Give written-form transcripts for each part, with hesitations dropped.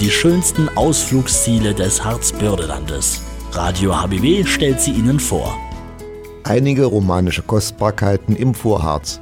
die schönsten Ausflugsziele des Harzbördelandes. Radio HBW stellt sie Ihnen vor. Einige romanische Kostbarkeiten im Vorharz.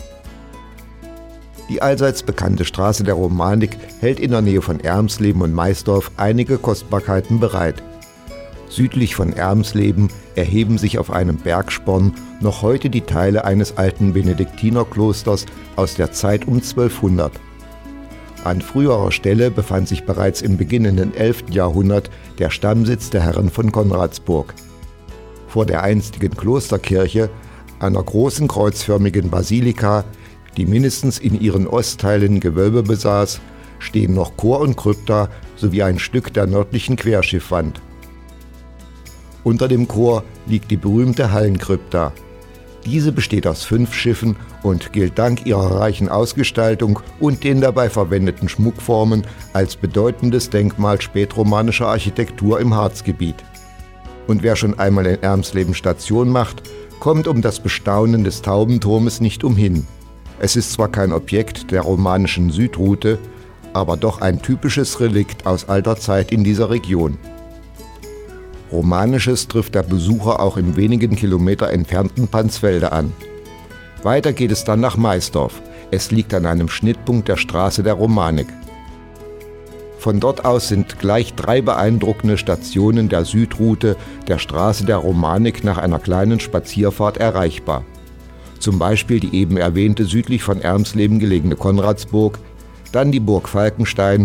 Die allseits bekannte Straße der Romanik hält in der Nähe von Ermsleben und Maisdorf einige Kostbarkeiten bereit. Südlich von Ermsleben erheben sich auf einem Bergsporn noch heute die Teile eines alten Benediktinerklosters aus der Zeit um 1200. An früherer Stelle befand sich bereits im beginnenden 11. Jahrhundert der Stammsitz der Herren von Konradsburg. Vor der einstigen Klosterkirche, einer großen kreuzförmigen Basilika, die mindestens in ihren Ostteilen Gewölbe besaß, stehen noch Chor und Krypta sowie ein Stück der nördlichen Querschiffwand. Unter dem Chor liegt die berühmte Hallenkrypta. Diese besteht aus 5 Schiffen und gilt dank ihrer reichen Ausgestaltung und den dabei verwendeten Schmuckformen als bedeutendes Denkmal spätromanischer Architektur im Harzgebiet. Und wer schon einmal in Ermsleben Station macht, kommt um das Bestaunen des Taubenturmes nicht umhin. Es ist zwar kein Objekt der romanischen Südroute, aber doch ein typisches Relikt aus alter Zeit in dieser Region. Romanisches trifft der Besucher auch im wenigen Kilometer entfernten Pansfelde an. Weiter geht es dann nach Maisdorf. Es liegt an einem Schnittpunkt der Straße der Romanik. Von dort aus sind gleich 3 beeindruckende Stationen der Südroute der Straße der Romanik nach einer kleinen Spazierfahrt erreichbar. Zum Beispiel die eben erwähnte südlich von Ermsleben gelegene Konradsburg, dann die Burg Falkenstein